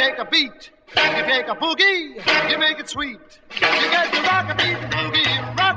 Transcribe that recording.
take a beat, you take a boogie, you make it sweet. You get the rock a beat, boogie, rock